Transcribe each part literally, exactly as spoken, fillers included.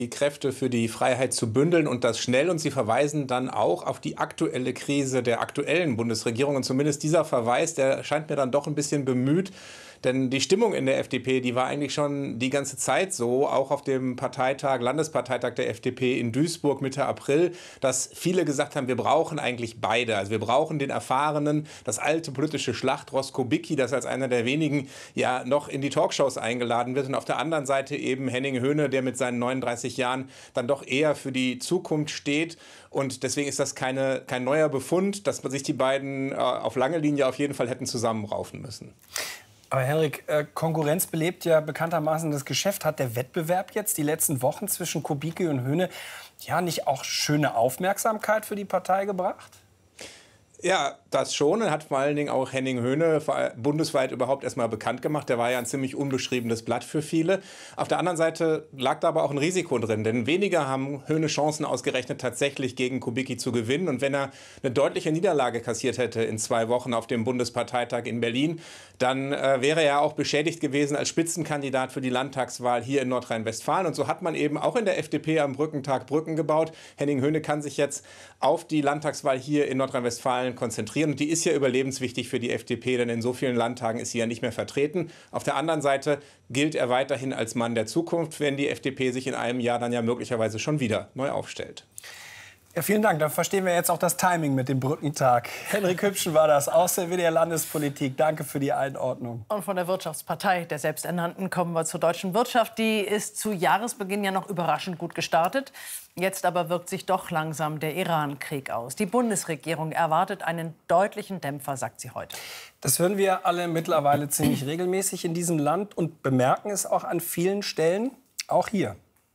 die Kräfte für die Freiheit zu bündeln und das schnell. Und Sie verweisen dann auch auf die aktuelle Krise der aktuellen Bundesregierung. Und zumindest dieser Verweis, der scheint mir dann doch ein bisschen bemüht. Denn die Stimmung in der F D P, die war eigentlich schon die ganze Zeit so, auch auf dem Parteitag, Landesparteitag der F D P in Duisburg Mitte April, dass viele gesagt haben, wir brauchen eigentlich beide. Also wir brauchen den erfahrenen, das alte politische Schlachtross Kubicki, das als einer der wenigen ja noch in die Talkshows eingeladen wird. Und auf der anderen Seite eben Henning Höhne, der mit seinen neununddreißig Jahren dann doch eher für die Zukunft steht. Und deswegen ist das keine, kein neuer Befund, dass man sich die beiden äh, auf lange Linie auf jeden Fall hätten zusammenraufen müssen. Aber Henrik, äh, Konkurrenz belebt ja bekanntermaßen das Geschäft. Hat der Wettbewerb jetzt die letzten Wochen zwischen Kubicki und Höhne ja nicht auch schöne Aufmerksamkeit für die Partei gebracht? Ja, das schon. Und hat vor allen Dingen auch Henning Höhne bundesweit überhaupt erst mal bekannt gemacht. Der war ja ein ziemlich unbeschriebenes Blatt für viele. Auf der anderen Seite lag da aber auch ein Risiko drin. Denn weniger haben Höhne Chancen ausgerechnet, tatsächlich gegen Kubicki zu gewinnen. Und wenn er eine deutliche Niederlage kassiert hätte in zwei Wochen auf dem Bundesparteitag in Berlin, dann äh, wäre er auch beschädigt gewesen als Spitzenkandidat für die Landtagswahl hier in Nordrhein-Westfalen. Und so hat man eben auch in der F D P am Brückentag Brücken gebaut. Henning Höhne kann sich jetzt auf die Landtagswahl hier in Nordrhein-Westfalen konzentrieren. Und die ist ja überlebenswichtig für die F D P, denn in so vielen Landtagen ist sie ja nicht mehr vertreten. Auf der anderen Seite gilt er weiterhin als Mann der Zukunft, wenn die F D P sich in einem Jahr dann ja möglicherweise schon wieder neu aufstellt. Ja, vielen Dank. Da verstehen wir jetzt auch das Timing mit dem Brückentag. Henrik Hübschen war das aus der W D R Landespolitik. Danke für die Einordnung. Und von der Wirtschaftspartei der Selbsternannten kommen wir zur deutschen Wirtschaft. Die ist zu Jahresbeginn ja noch überraschend gut gestartet. Jetzt aber wirkt sich doch langsam der Iran-Krieg aus. Die Bundesregierung erwartet einen deutlichen Dämpfer, sagt sie heute. Das hören wir alle mittlerweile ziemlich regelmäßig in diesem Land und bemerken es auch an vielen Stellen, auch hier.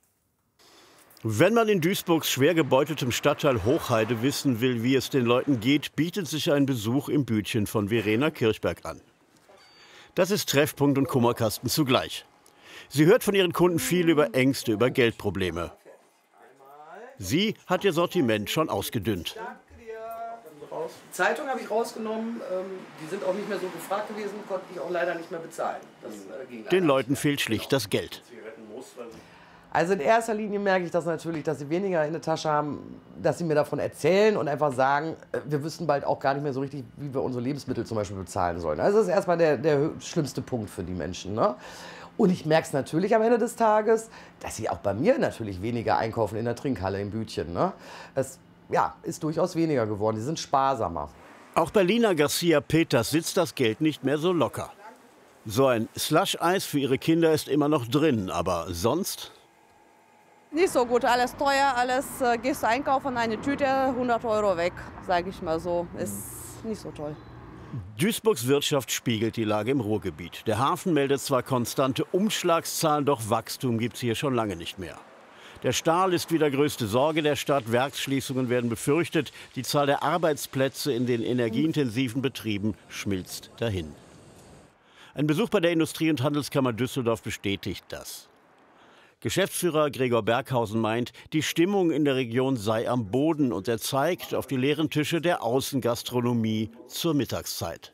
Wenn man in Duisburgs schwer gebeuteltem Stadtteil Hochheide wissen will, wie es den Leuten geht, bietet sich ein Besuch im Bütchen von Verena Kirchberg an. Das ist Treffpunkt und Kummerkasten zugleich. Sie hört von ihren Kunden viel über Ängste, über Geldprobleme. Sie hat ihr Sortiment schon ausgedünnt. Zeitung habe ich rausgenommen, die sind auch nicht mehr so gefragt gewesen, konnte ich auch leider nicht mehr bezahlen. Das ging leider. Den Leuten fehlt schlicht das Geld. Also in erster Linie merke ich das natürlich, dass sie weniger in der Tasche haben, dass sie mir davon erzählen und einfach sagen, wir wüssten bald auch gar nicht mehr so richtig, wie wir unsere Lebensmittel zum Beispiel bezahlen sollen. Also das ist erstmal der, der schlimmste Punkt für die Menschen, ne? Und ich merke es natürlich am Ende des Tages, dass sie auch bei mir natürlich weniger einkaufen in der Trinkhalle im Bütchen, ne? Es ja, ist durchaus weniger geworden, die sind sparsamer. Auch bei Lina Garcia Peters sitzt das Geld nicht mehr so locker. So ein Slush-Eis für ihre Kinder ist immer noch drin, aber sonst? Nicht so gut, alles teuer, alles äh, gehst du einkaufen, eine Tüte, hundert Euro weg, sage ich mal so. Ist nicht so toll. Duisburgs Wirtschaft spiegelt die Lage im Ruhrgebiet. Der Hafen meldet zwar konstante Umschlagszahlen, doch Wachstum gibt es hier schon lange nicht mehr. Der Stahl ist wieder größte Sorge der Stadt. Werksschließungen werden befürchtet. Die Zahl der Arbeitsplätze in den energieintensiven Betrieben schmilzt dahin. Ein Besuch bei der Industrie- und Handelskammer Düsseldorf bestätigt das. Geschäftsführer Gregor Berghausen meint, die Stimmung in der Region sei am Boden und er zeigt auf die leeren Tische der Außengastronomie zur Mittagszeit.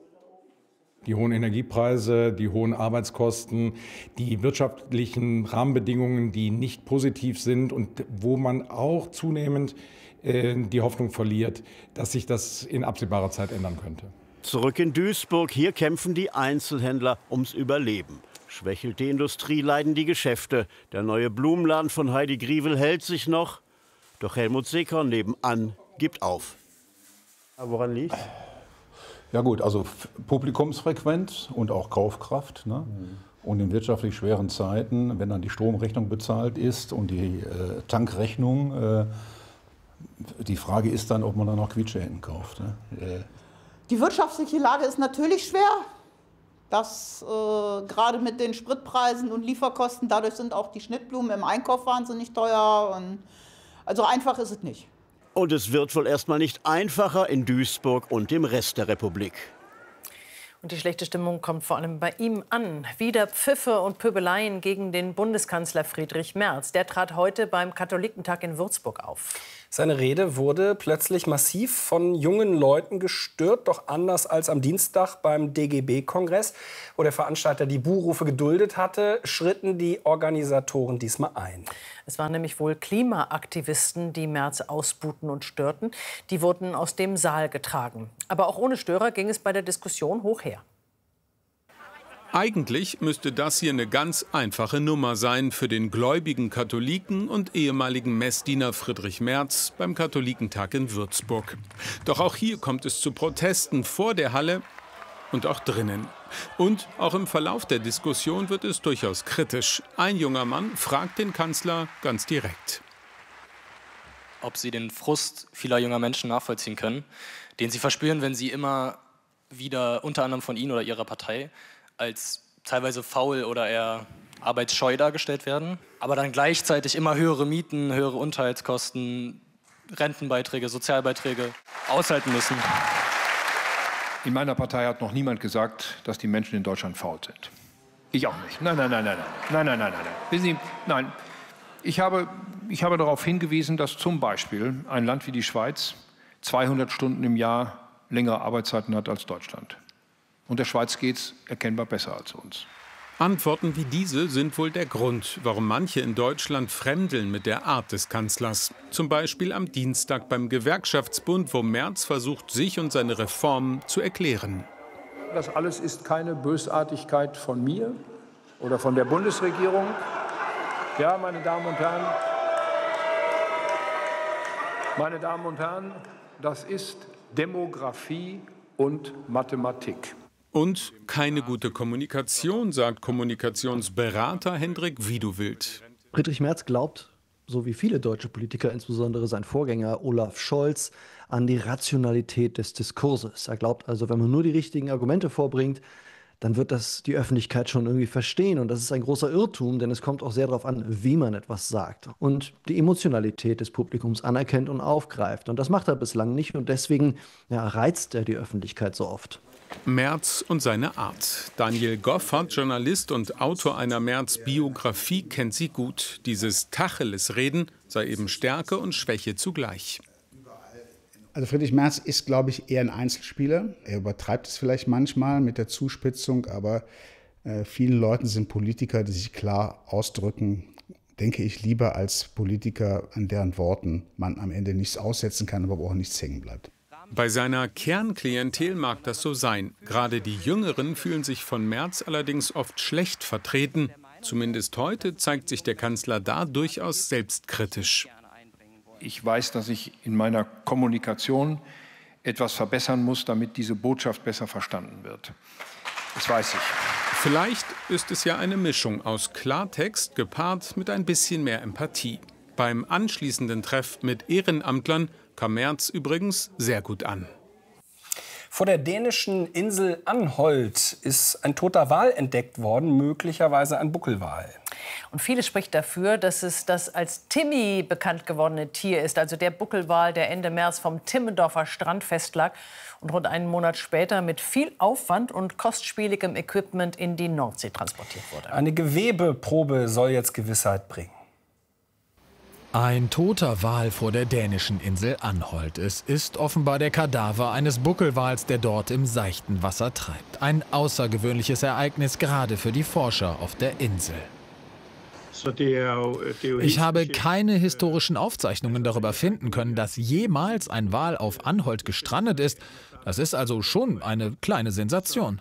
Die hohen Energiepreise, die hohen Arbeitskosten, die wirtschaftlichen Rahmenbedingungen, die nicht positiv sind und wo man auch zunehmend äh, die Hoffnung verliert, dass sich das in absehbarer Zeit ändern könnte. Zurück in Duisburg, hier kämpfen die Einzelhändler ums Überleben. Schwächelt die Industrie, leiden die Geschäfte. Der neue Blumenladen von Heidi Grievel hält sich noch. Doch Helmut Seekorn nebenan gibt auf. Woran liegt es? Ja gut, also Publikumsfrequenz und auch Kaufkraft. Ne? Mhm. Und in wirtschaftlich schweren Zeiten, wenn dann die Stromrechnung bezahlt ist und die äh, Tankrechnung, äh, die Frage ist dann, ob man dann noch Quietscheenten kauft. Ne? Äh. Die wirtschaftliche Lage ist natürlich schwer. Das äh, gerade mit den Spritpreisen und Lieferkosten, dadurch sind auch die Schnittblumen im Einkauf wahnsinnig teuer. Und also einfach ist es nicht. Und es wird wohl erstmal nicht einfacher in Duisburg und dem Rest der Republik. Und die schlechte Stimmung kommt vor allem bei ihm an. Wieder Pfiffe und Pöbeleien gegen den Bundeskanzler Friedrich Merz. Der trat heute beim Katholikentag in Würzburg auf. Seine Rede wurde plötzlich massiv von jungen Leuten gestört, doch anders als am Dienstag beim D G B-Kongress, wo der Veranstalter die Buhrufe geduldet hatte, schritten die Organisatoren diesmal ein. Es waren nämlich wohl Klimaaktivisten, die Merz ausbuhten und störten. Die wurden aus dem Saal getragen. Aber auch ohne Störer ging es bei der Diskussion hoch her. Eigentlich müsste das hier eine ganz einfache Nummer sein für den gläubigen Katholiken und ehemaligen Messdiener Friedrich Merz beim Katholikentag in Würzburg. Doch auch hier kommt es zu Protesten vor der Halle und auch drinnen. Und auch im Verlauf der Diskussion wird es durchaus kritisch. Ein junger Mann fragt den Kanzler ganz direkt, ob sie den Frust vieler junger Menschen nachvollziehen können, den sie verspüren, wenn sie immer wieder unter anderem von Ihnen oder Ihrer Partei als teilweise faul oder eher arbeitsscheu dargestellt werden, aber dann gleichzeitig immer höhere Mieten, höhere Unterhaltskosten, Rentenbeiträge, Sozialbeiträge aushalten müssen. In meiner Partei hat noch niemand gesagt, dass die Menschen in Deutschland faul sind. Ich auch nicht. Nein, nein, nein, nein, nein, nein, nein, nein, nein. Wissen Sie, nein. Ich habe, ich habe darauf hingewiesen, dass zum Beispiel ein Land wie die Schweiz zweihundert Stunden im Jahr längere Arbeitszeiten hat als Deutschland. Und der Schweiz geht's erkennbar besser als uns. Antworten wie diese sind wohl der Grund, warum manche in Deutschland fremdeln mit der Art des Kanzlers. Zum Beispiel am Dienstag beim Gewerkschaftsbund, wo Merz versucht, sich und seine Reformen zu erklären. Das alles ist keine Bösartigkeit von mir oder von der Bundesregierung. Ja, meine Damen und Herren, meine Damen und Herren, das ist Demografie und Mathematik. Und keine gute Kommunikation, sagt Kommunikationsberater Hendrik Wiedewild. Friedrich Merz glaubt, so wie viele deutsche Politiker, insbesondere sein Vorgänger Olaf Scholz, an die Rationalität des Diskurses. Er glaubt also, wenn man nur die richtigen Argumente vorbringt, dann wird das die Öffentlichkeit schon irgendwie verstehen. Und das ist ein großer Irrtum, denn es kommt auch sehr darauf an, wie man etwas sagt. Und die Emotionalität des Publikums anerkennt und aufgreift. Und das macht er bislang nicht. Und deswegen ja, reizt er die Öffentlichkeit so oft. Merz und seine Art. Daniel Goffert, Journalist und Autor einer Merz-Biografie, kennt sie gut. Dieses Tacheles-Reden sei eben Stärke und Schwäche zugleich. Also Friedrich Merz ist, glaube ich, eher ein Einzelspieler. Er übertreibt es vielleicht manchmal mit der Zuspitzung, aber äh, vielen Leuten sind Politiker, die sich klar ausdrücken, denke ich, lieber als Politiker, an deren Worten man am Ende nichts aussetzen kann, aber auch nichts hängen bleibt. Bei seiner Kernklientel mag das so sein. Gerade die Jüngeren fühlen sich von Merz allerdings oft schlecht vertreten. Zumindest heute zeigt sich der Kanzler da durchaus selbstkritisch. Ich weiß, dass ich in meiner Kommunikation etwas verbessern muss, damit diese Botschaft besser verstanden wird. Das weiß ich. Vielleicht ist es ja eine Mischung aus Klartext gepaart mit ein bisschen mehr Empathie. Beim anschließenden Treff mit Ehrenamtlern kam Merz übrigens sehr gut an. Vor der dänischen Insel Anholt ist ein toter Wal entdeckt worden, möglicherweise ein Buckelwal. Und vieles spricht dafür, dass es das als Timmy bekannt gewordene Tier ist, also der Buckelwal, der Ende März vom Timmendorfer Strand festlag und rund einen Monat später mit viel Aufwand und kostspieligem Equipment in die Nordsee transportiert wurde. Eine Gewebeprobe soll jetzt Gewissheit bringen. Ein toter Wal vor der dänischen Insel Anholt. Es ist offenbar der Kadaver eines Buckelwals, der dort im seichten Wasser treibt. Ein außergewöhnliches Ereignis, gerade für die Forscher auf der Insel. Ich habe keine historischen Aufzeichnungen darüber finden können, dass jemals ein Wal auf Anholt gestrandet ist. Das ist also schon eine kleine Sensation.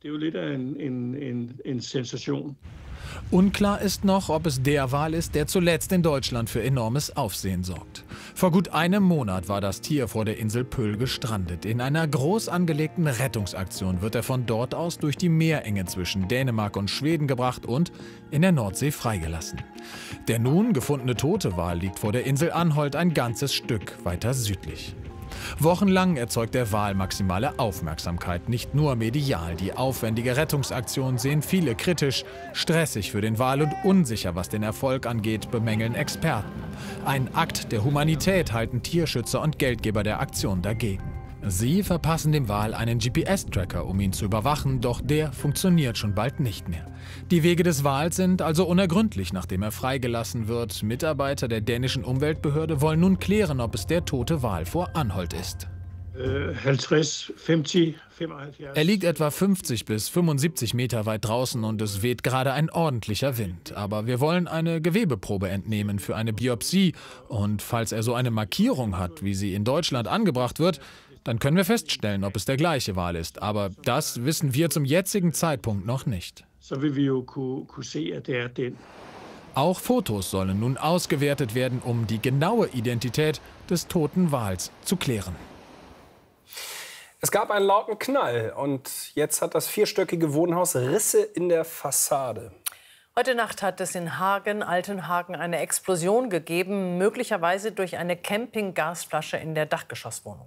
Unklar ist noch, ob es der Wal ist, der zuletzt in Deutschland für enormes Aufsehen sorgt. Vor gut einem Monat war das Tier vor der Insel Pöll gestrandet. In einer groß angelegten Rettungsaktion wird er von dort aus durch die Meerenge zwischen Dänemark und Schweden gebracht und in der Nordsee freigelassen. Der nun gefundene tote Wal liegt vor der Insel Anholt ein ganzes Stück weiter südlich. Wochenlang erzeugt der Wal maximale Aufmerksamkeit, nicht nur medial. Die aufwendige Rettungsaktion sehen viele kritisch, stressig für den Wal und unsicher, was den Erfolg angeht, bemängeln Experten. Ein Akt der Humanität halten Tierschützer und Geldgeber der Aktion dagegen. Sie verpassen dem Wal einen G P S-Tracker, um ihn zu überwachen, doch der funktioniert schon bald nicht mehr. Die Wege des Wals sind also unergründlich, nachdem er freigelassen wird. Mitarbeiter der dänischen Umweltbehörde wollen nun klären, ob es der tote Wal vor Anholt ist. Er liegt etwa fünfzig bis fünfundsiebzig Meter weit draußen und es weht gerade ein ordentlicher Wind. Aber wir wollen eine Gewebeprobe entnehmen für eine Biopsie. Und falls er so eine Markierung hat, wie sie in Deutschland angebracht wird, dann können wir feststellen, ob es der gleiche Wal ist. Aber das wissen wir zum jetzigen Zeitpunkt noch nicht. Auch Fotos sollen nun ausgewertet werden, um die genaue Identität des toten Wals zu klären. Es gab einen lauten Knall und jetzt hat das vierstöckige Wohnhaus Risse in der Fassade. Heute Nacht hat es in Hagen, Altenhagen, eine Explosion gegeben, möglicherweise durch eine Campinggasflasche in der Dachgeschosswohnung.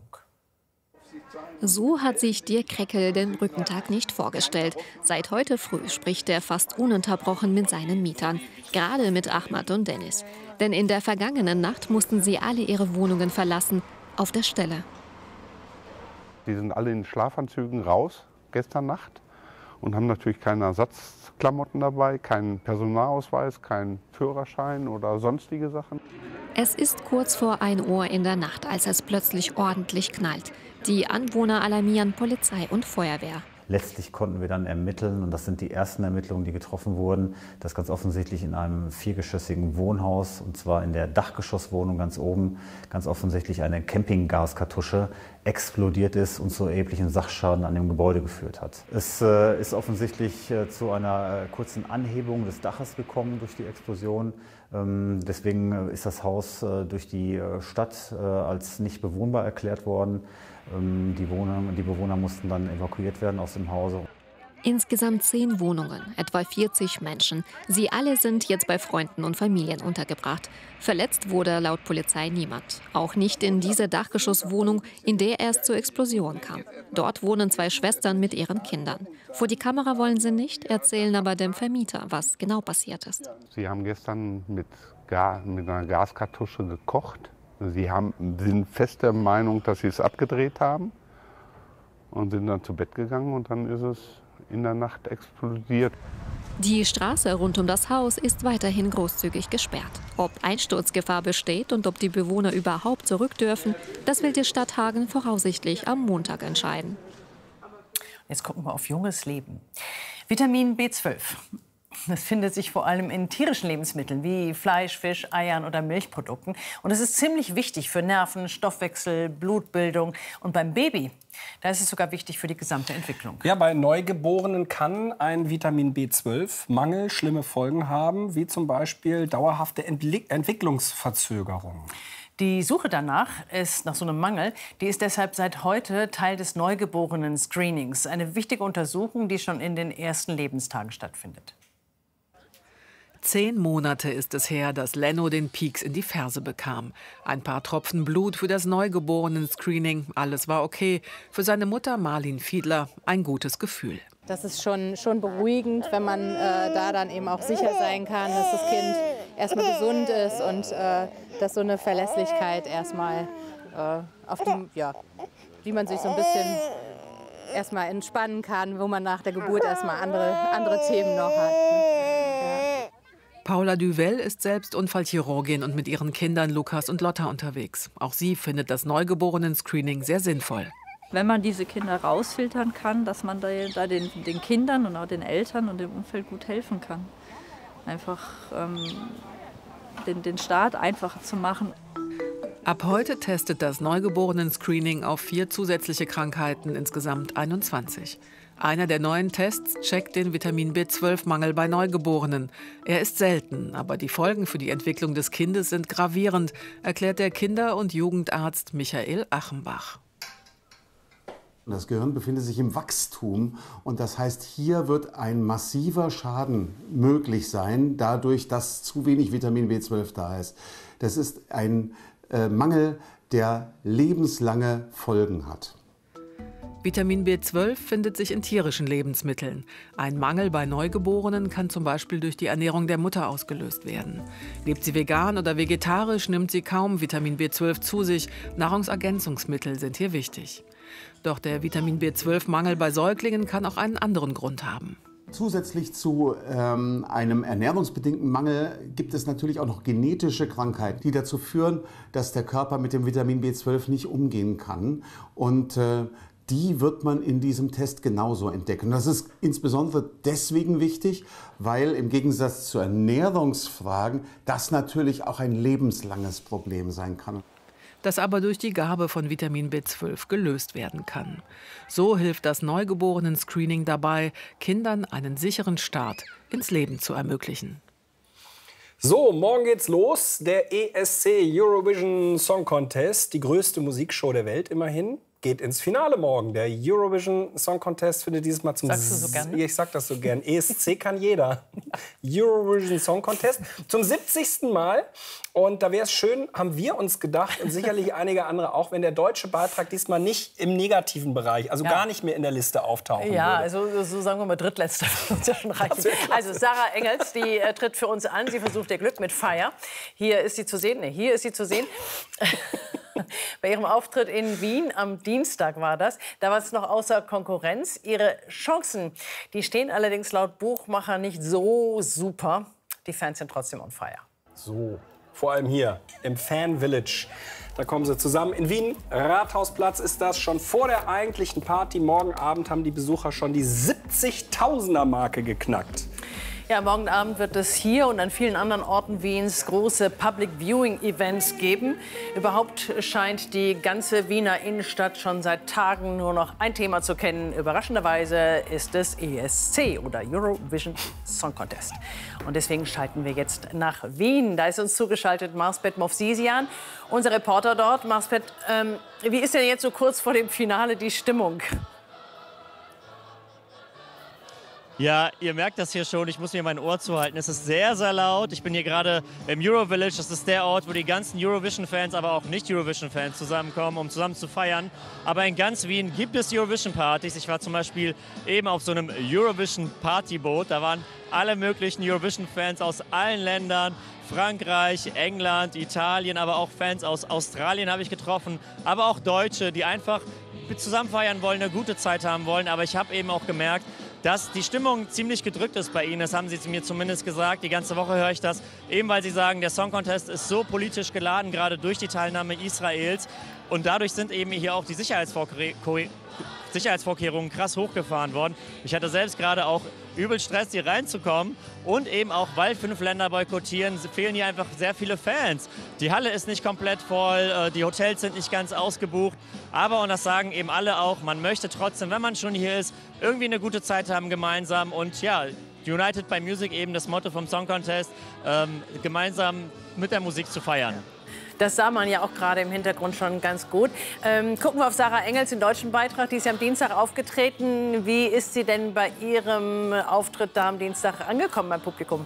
So hat sich Dirk Kreckel den Brückentag nicht vorgestellt. Seit heute früh spricht er fast ununterbrochen mit seinen Mietern, gerade mit Ahmad und Dennis. Denn in der vergangenen Nacht mussten sie alle ihre Wohnungen verlassen, auf der Stelle. Die sind alle in Schlafanzügen raus, gestern Nacht, und haben natürlich keine Ersatzklamotten dabei, keinen Personalausweis, keinen Führerschein oder sonstige Sachen. Es ist kurz vor ein Uhr in der Nacht, als es plötzlich ordentlich knallt. Die Anwohner alarmieren Polizei und Feuerwehr. Letztlich konnten wir dann ermitteln, und das sind die ersten Ermittlungen, die getroffen wurden, dass ganz offensichtlich in einem viergeschossigen Wohnhaus, und zwar in der Dachgeschosswohnung ganz oben, ganz offensichtlich eine Campinggaskartusche explodiert ist und zu erheblichen Sachschaden an dem Gebäude geführt hat. Es äh, ist offensichtlich äh, zu einer äh, kurzen Anhebung des Daches gekommen durch die Explosion. Ähm, deswegen ist das Haus äh, durch die äh, Stadt äh, als nicht bewohnbar erklärt worden. Die, Wohner, die Bewohner mussten dann evakuiert werden aus dem Hause. Insgesamt zehn Wohnungen, etwa vierzig Menschen. Sie alle sind jetzt bei Freunden und Familien untergebracht. Verletzt wurde laut Polizei niemand. Auch nicht in dieser Dachgeschosswohnung, in der es zur Explosion kam. Dort wohnen zwei Schwestern mit ihren Kindern. Vor die Kamera wollen sie nicht, erzählen aber dem Vermieter, was genau passiert ist. Sie haben gestern mit, Gas, mit einer Gaskartusche gekocht. Sie haben, sind fest der Meinung, dass sie es abgedreht haben und sind dann zu Bett gegangen und dann ist es in der Nacht explodiert. Die Straße rund um das Haus ist weiterhin großzügig gesperrt. Ob Einsturzgefahr besteht und ob die Bewohner überhaupt zurück dürfen, das will die Stadt Hagen voraussichtlich am Montag entscheiden. Jetzt gucken wir auf junges Leben. Vitamin B zwölf. Das findet sich vor allem in tierischen Lebensmitteln wie Fleisch, Fisch, Eiern oder Milchprodukten. Und es ist ziemlich wichtig für Nerven, Stoffwechsel, Blutbildung. Und beim Baby, da ist es sogar wichtig für die gesamte Entwicklung. Ja, bei Neugeborenen kann ein Vitamin B zwölf Mangel schlimme Folgen haben, wie zum Beispiel dauerhafte Entli- Entwicklungsverzögerungen. Die Suche danach ist nach so einem Mangel, die ist deshalb seit heute Teil des Neugeborenen-Screenings. Eine wichtige Untersuchung, die schon in den ersten Lebenstagen stattfindet. Zehn Monate ist es her, dass Lenno den Pieks in die Ferse bekam. Ein paar Tropfen Blut für das Neugeborenen-Screening. Alles war okay. Für seine Mutter Marlin Fiedler ein gutes Gefühl. Das ist schon, schon beruhigend, wenn man äh, da dann eben auch sicher sein kann, dass das Kind erstmal gesund ist und äh, dass so eine Verlässlichkeit erstmal, äh, auf die, ja, die man sich so ein bisschen erstmal entspannen kann, wo man nach der Geburt erstmal andere, andere Themen noch hat. Ja. Paula Duvel ist selbst Unfallchirurgin und mit ihren Kindern Lukas und Lotta unterwegs. Auch sie findet das Neugeborenen-Screening sehr sinnvoll. Wenn man diese Kinder rausfiltern kann, dass man da, da den, den Kindern und auch den Eltern und dem Umfeld gut helfen kann. Einfach ähm, den, den Start einfacher zu machen. Ab heute testet das Neugeborenen-Screening auf vier zusätzliche Krankheiten, insgesamt einundzwanzig. Einer der neuen Tests checkt den Vitamin B zwölf Mangel bei Neugeborenen. Er ist selten, aber die Folgen für die Entwicklung des Kindes sind gravierend, erklärt der Kinder- und Jugendarzt Michael Achenbach. Das Gehirn befindet sich im Wachstum und das heißt, hier wird ein massiver Schaden möglich sein, dadurch, dass zu wenig Vitamin B zwölf da ist. Das ist ein äh, Mangel, der lebenslange Folgen hat. Vitamin B zwölf findet sich in tierischen Lebensmitteln. Ein Mangel bei Neugeborenen kann zum Beispiel durch die Ernährung der Mutter ausgelöst werden. Lebt sie vegan oder vegetarisch, nimmt sie kaum Vitamin B zwölf zu sich. Nahrungsergänzungsmittel sind hier wichtig. Doch der Vitamin B zwölf Mangel bei Säuglingen kann auch einen anderen Grund haben. Zusätzlich zu ähm, einem ernährungsbedingten Mangel gibt es natürlich auch noch genetische Krankheiten, die dazu führen, dass der Körper mit dem Vitamin B zwölf nicht umgehen kann. Und äh, die wird man in diesem Test genauso entdecken. Das ist insbesondere deswegen wichtig, weil im Gegensatz zu Ernährungsfragen das natürlich auch ein lebenslanges Problem sein kann. Das aber durch die Gabe von Vitamin B zwölf gelöst werden kann. So hilft das Neugeborenen-Screening dabei, Kindern einen sicheren Start ins Leben zu ermöglichen. So, morgen geht's los. Der E S C Eurovision Song Contest, die größte Musikshow der Welt immerhin, geht ins Finale morgen. Der Eurovision Song Contest findet dieses Mal zum... Sagst du so gern? Ich sag das so gern. E S C kann jeder. Eurovision Song Contest zum siebzigsten Mal. Und da wäre es schön, haben wir uns gedacht, und sicherlich einige andere auch, wenn der deutsche Beitrag diesmal nicht im negativen Bereich, also Ja. gar nicht mehr in der Liste auftauchen Ja, würde. also so sagen wir mal drittletzter, würde uns ja schon reichen. Also Sarah Engels, die äh, tritt für uns an. Sie versucht ihr Glück mit Fire. Hier ist sie zu sehen. Nee, hier ist sie zu sehen. Bei ihrem Auftritt in Wien am Dienstag war das. Da war es noch außer Konkurrenz. Ihre Chancen, die stehen allerdings laut Buchmacher nicht so super. Die Fans sind trotzdem on fire. So, vor allem hier im Fan Village. Da kommen sie zusammen. In Wien, Rathausplatz ist das. Schon vor der eigentlichen Party morgen Abend haben die Besucher schon die siebzigtausender-Marke geknackt. Ja, morgen Abend wird es hier und an vielen anderen Orten Wiens große Public Viewing Events geben. Überhaupt scheint die ganze Wiener Innenstadt schon seit Tagen nur noch ein Thema zu kennen. Überraschenderweise ist es E S C oder Eurovision Song Contest. Und deswegen schalten wir jetzt nach Wien. Da ist uns zugeschaltet Marsbet Movsisian, unser Reporter dort. Marsbet, ähm, wie ist denn jetzt so kurz vor dem Finale die Stimmung? Ja, ihr merkt das hier schon, ich muss mir mein Ohr zuhalten. Es ist sehr, sehr laut. Ich bin hier gerade im Eurovillage. Das ist der Ort, wo die ganzen Eurovision-Fans, aber auch Nicht-Eurovision-Fans zusammenkommen, um zusammen zu feiern. Aber in ganz Wien gibt es Eurovision-Partys. Ich war zum Beispiel eben auf so einem Eurovision-Partyboot. Da waren alle möglichen Eurovision-Fans aus allen Ländern. Frankreich, England, Italien, aber auch Fans aus Australien habe ich getroffen. Aber auch Deutsche, die einfach zusammen feiern wollen, eine gute Zeit haben wollen. Aber ich habe eben auch gemerkt, dass die Stimmung ziemlich gedrückt ist bei ihnen. Das haben sie mir zumindest gesagt. Die ganze Woche höre ich das. Eben weil sie sagen, der Song Contest ist so politisch geladen, gerade durch die Teilnahme Israels. Und dadurch sind eben hier auch die Sicherheitsvorkehrungen Sicherheitsvorkehrungen krass hochgefahren worden. Ich hatte selbst gerade auch übel Stress, hier reinzukommen. Und eben auch, weil fünf Länder boykottieren, fehlen hier einfach sehr viele Fans. Die Halle ist nicht komplett voll, die Hotels sind nicht ganz ausgebucht. Aber, und das sagen eben alle auch, man möchte trotzdem, wenn man schon hier ist, irgendwie eine gute Zeit haben gemeinsam. Und ja, United by Music, eben das Motto vom Song Contest, ähm, gemeinsam mit der Musik zu feiern. Das sah man ja auch gerade im Hintergrund schon ganz gut. Ähm, gucken wir auf Sarah Engels, den deutschen Beitrag. Die ist ja am Dienstag aufgetreten. Wie ist sie denn bei ihrem Auftritt da am Dienstag angekommen beim Publikum?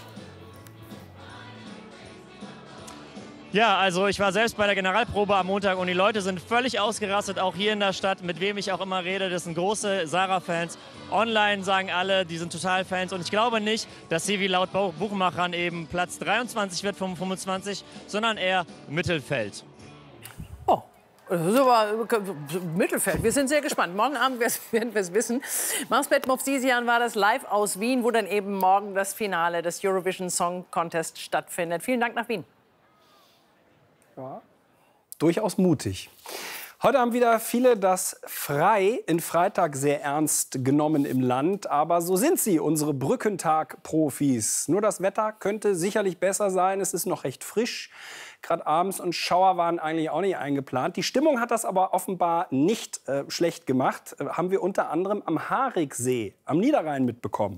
Ja, also ich war selbst bei der Generalprobe am Montag und die Leute sind völlig ausgerastet, auch hier in der Stadt, mit wem ich auch immer rede. Das sind große Sarah-Fans. Online sagen alle, die sind total Fans. Und ich glaube nicht, dass sie wie laut Buchmachern eben Platz dreiundzwanzig wird von fünfundzwanzig, sondern eher Mittelfeld. Oh, das ist aber Mittelfeld. Wir sind sehr gespannt. Morgen Abend werden wir es wissen. Marsbet Movsisian war das live aus Wien, wo dann eben morgen das Finale des Eurovision Song Contest stattfindet. Vielen Dank nach Wien. Ja, durchaus mutig. Heute haben wieder viele das Frei in Freitag sehr ernst genommen im Land. Aber so sind sie, unsere Brückentag-Profis. Nur das Wetter könnte sicherlich besser sein. Es ist noch recht frisch, gerade abends. Und Schauer waren eigentlich auch nicht eingeplant. Die Stimmung hat das aber offenbar nicht äh, schlecht gemacht. Äh, haben wir unter anderem am Hariksee am Niederrhein mitbekommen.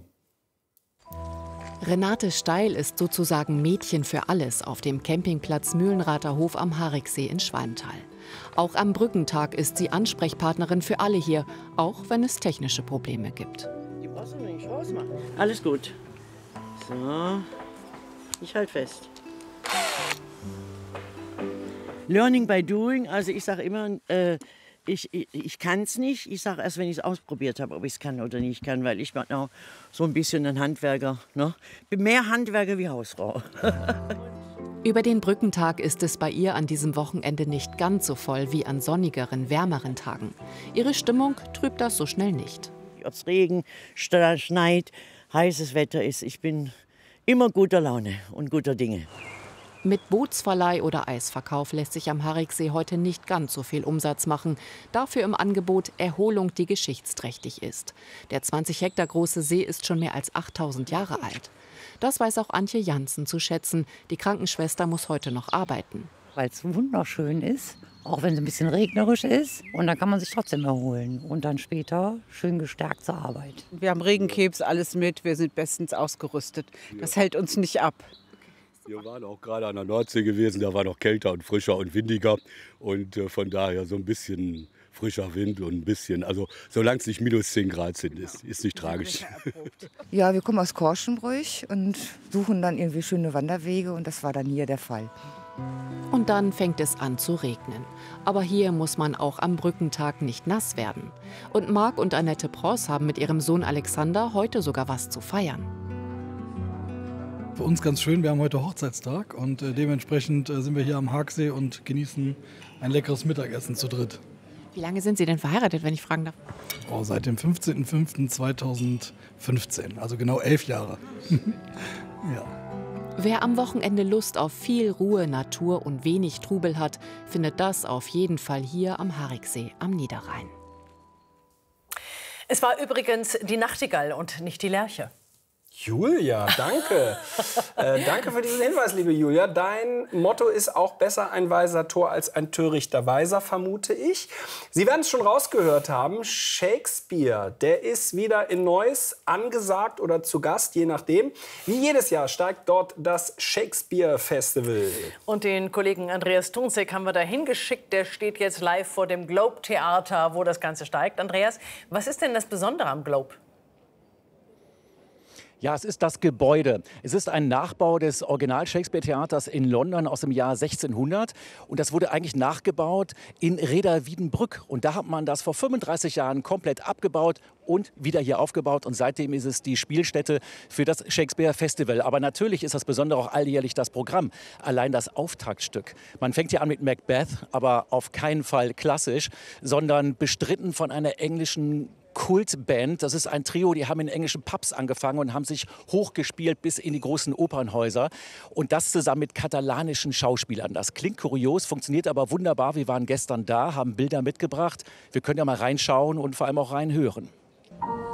Renate Steil ist sozusagen Mädchen für alles auf dem Campingplatz Mühlenrather Hof am Hariksee in Schwalmtal. Auch am Brückentag ist sie Ansprechpartnerin für alle hier, auch wenn es technische Probleme gibt. Die brauchst du nicht rausmachen. Alles gut. So, ich halte fest. Learning by doing, also ich sage immer, äh, ich, ich, ich kann es nicht. Ich sage erst, wenn ich es ausprobiert habe, ob ich es kann oder nicht kann, weil ich bin auch so ein bisschen ein Handwerker. Ne? Ich bin mehr Handwerker wie Hausfrau. Über den Brückentag ist es bei ihr an diesem Wochenende nicht ganz so voll wie an sonnigeren, wärmeren Tagen. Ihre Stimmung trübt das so schnell nicht. Ob es Regen, schneit, heißes Wetter ist, ich bin immer guter Laune und guter Dinge. Mit Bootsverleih oder Eisverkauf lässt sich am Hariksee heute nicht ganz so viel Umsatz machen. Dafür im Angebot Erholung, die geschichtsträchtig ist. Der zwanzig Hektar große See ist schon mehr als achttausend Jahre alt. Das weiß auch Antje Janssen zu schätzen. Die Krankenschwester muss heute noch arbeiten. Weil es wunderschön ist, auch wenn es ein bisschen regnerisch ist. Und dann kann man sich trotzdem erholen und dann später schön gestärkt zur Arbeit. Wir haben Regenkebs, alles mit. Wir sind bestens ausgerüstet. Das hält uns nicht ab. Wir waren auch gerade an der Nordsee gewesen. Da war noch kälter und frischer und windiger. Und äh, von daher so ein bisschen frischer Wind und ein bisschen, also solange es nicht minus zehn Grad sind, ist, ist nicht tragisch. Ja, wir kommen aus Korschenbruch und suchen dann irgendwie schöne Wanderwege und das war dann hier der Fall. Und dann fängt es an zu regnen. Aber hier muss man auch am Brückentag nicht nass werden. Und Marc und Annette Pross haben mit ihrem Sohn Alexander heute sogar was zu feiern. Für uns ganz schön, wir haben heute Hochzeitstag und äh, dementsprechend äh, sind wir hier am Hariksee und genießen ein leckeres Mittagessen zu dritt. Wie lange sind Sie denn verheiratet, wenn ich fragen darf? Oh, seit dem fünfzehnten fünften zweitausendfünfzehn, also genau elf Jahre. Ja. Wer am Wochenende Lust auf viel Ruhe, Natur und wenig Trubel hat, findet das auf jeden Fall hier am Hariksee am Niederrhein. Es war übrigens die Nachtigall und nicht die Lerche. Julia, danke. äh, danke für diesen Hinweis, liebe Julia. Dein Motto ist auch besser ein weiser Tor als ein törichter Weiser, vermute ich. Sie werden es schon rausgehört haben, Shakespeare, der ist wieder in Neuss angesagt oder zu Gast, je nachdem. Wie jedes Jahr steigt dort das Shakespeare Festival. Und den Kollegen Andreas Tunzek haben wir da hingeschickt. Der steht jetzt live vor dem Globe Theater, wo das Ganze steigt. Andreas, was ist denn das Besondere am Globe? Ja, es ist das Gebäude. Es ist ein Nachbau des Original-Shakespeare-Theaters in London aus dem Jahr sechzehnhundert. Und das wurde eigentlich nachgebaut in Rheda-Wiedenbrück. Und da hat man das vor fünfunddreißig Jahren komplett abgebaut und wieder hier aufgebaut. Und seitdem ist es die Spielstätte für das Shakespeare-Festival. Aber natürlich ist das Besondere auch alljährlich das Programm. Allein das Auftaktstück. Man fängt hier an mit Macbeth, aber auf keinen Fall klassisch, sondern bestritten von einer englischen Kultband. Das ist ein Trio, die haben in englischen Pubs angefangen und haben sich hochgespielt bis in die großen Opernhäuser. Und das zusammen mit katalanischen Schauspielern. Das klingt kurios, funktioniert aber wunderbar. Wir waren gestern da, haben Bilder mitgebracht. Wir können ja mal reinschauen und vor allem auch reinhören.